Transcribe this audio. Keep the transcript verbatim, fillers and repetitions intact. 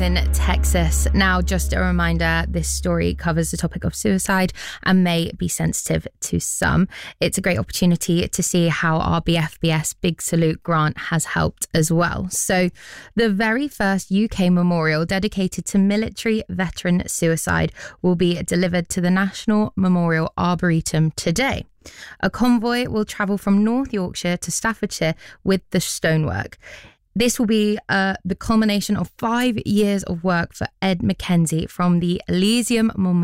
In Texas. Now, just a reminder, this story covers the topic of suicide and may be sensitive to some. It's a great opportunity to see how our B F B S Big Salute grant has helped as well. So, the very first U K memorial dedicated to military veteran suicide will be delivered to the National Memorial Arboretum today. A convoy will travel from North Yorkshire to Staffordshire with the stonework. This will be uh, the culmination of five years of work for Ed Mackenzie from the Elysium Memorial.